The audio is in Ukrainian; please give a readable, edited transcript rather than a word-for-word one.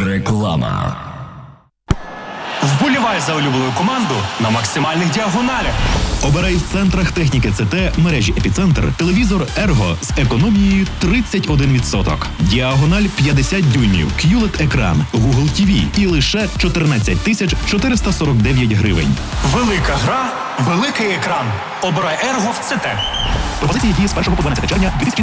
Реклама. Вболівай за улюблену команду на максимальних діагоналях. Обирай в центрах техніки ЦТ мережі «Епіцентр» телевізор «Ерго» з економією 31%. Діагональ 50 дюймів, QLED-екран, Google TV і лише 14 449 гривень. Велика гра, великий екран. Обирай «Ерго» в ЦТ. Пропозиції дії з 1 по 12 червня 2020